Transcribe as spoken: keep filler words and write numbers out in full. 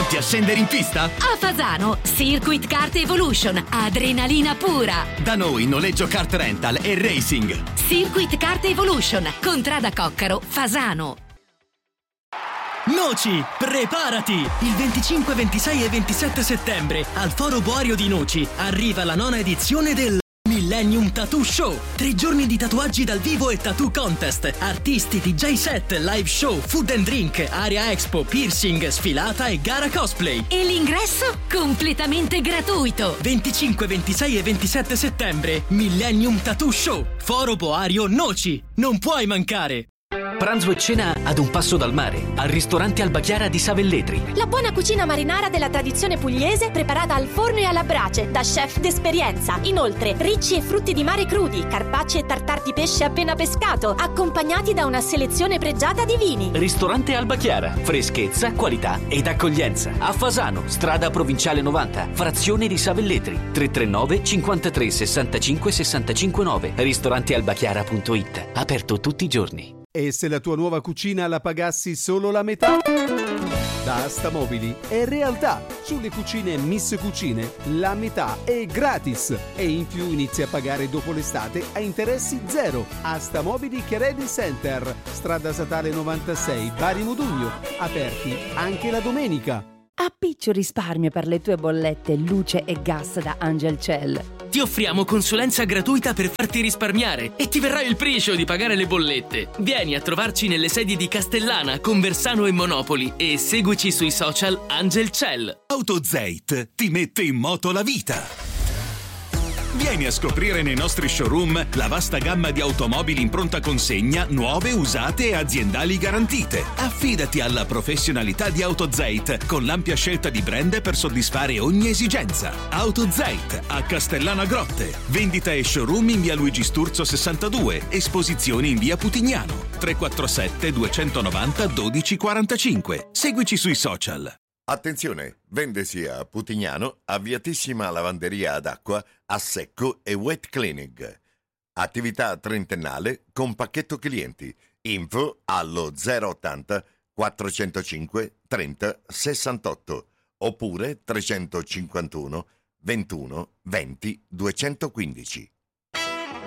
Pronti a scendere in pista? A Fasano, Circuit Kart Evolution, adrenalina pura. Da noi noleggio kart rental e racing. Circuit Kart Evolution, Contrada Coccaro, Fasano. Noci, preparati! Il venticinque, ventisei e ventisette settembre al Foro Boario di Noci arriva la nona edizione del Millennium Tattoo Show. Tre giorni di tatuaggi dal vivo e tattoo contest, artisti, D J set, live show, food and drink, area expo, piercing, sfilata e gara cosplay. E l'ingresso completamente gratuito. venticinque, ventisei e ventisette settembre, Millennium Tattoo Show, Foro Boario Noci. Non puoi mancare! Pranzo e cena ad un passo dal mare, al ristorante Alba Chiara di Savelletri. La buona cucina marinara della tradizione pugliese preparata al forno e alla brace da chef d'esperienza. Inoltre, ricci e frutti di mare crudi, carpacci e tartar di pesce appena pescato, accompagnati da una selezione pregiata di vini. Ristorante Alba Chiara, freschezza, qualità ed accoglienza. A Fasano, strada provinciale novanta, frazione di Savelletri. tre tre nove cinquantatré sessantacinque sessantacinque nove. ristorantealbachiara punto it. Aperto tutti i giorni. E se la tua nuova cucina la pagassi solo la metà? Da Astamobili è realtà. Sulle cucine Miss Cucine la metà è gratis e in più inizi a pagare dopo l'estate a interessi zero. Astamobili Chiaredi Center, strada statale novantasei, Bari Modugno, aperti anche la domenica. Appiccio risparmio per le tue bollette luce e gas da Angel Cell. Ti offriamo consulenza gratuita per farti risparmiare e ti verrà il priscio di pagare le bollette. Vieni a trovarci nelle sedie di Castellana, Conversano e Monopoli e seguici sui social Angel Cell. AutoZeit ti mette in moto la vita. Vieni a scoprire nei nostri showroom la vasta gamma di automobili in pronta consegna, nuove, usate e aziendali garantite. Affidati alla professionalità di AutoZeit con l'ampia scelta di brand per soddisfare ogni esigenza. AutoZeit a Castellana Grotte. Vendita e showroom in via Luigi Sturzo sessantadue. Esposizioni in via Putignano. tre quattro sette due nove zero uno due quattro cinque. Seguici sui social. Attenzione, vendesi a Putignano, avviatissima lavanderia ad acqua, a secco e wet cleaning. Attività trentennale con pacchetto clienti. Info allo zero ottanta quattrocentocinque trenta sessantotto oppure trecentocinquantuno ventuno venti duecentoquindici.